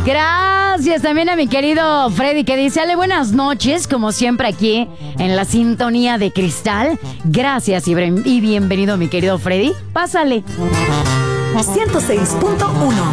Gracias también a mi querido Freddy que dice, Ale, buenas noches, como siempre aquí en la sintonía de Cristal. Gracias y bienvenido mi querido Freddy. Pásale. 106.1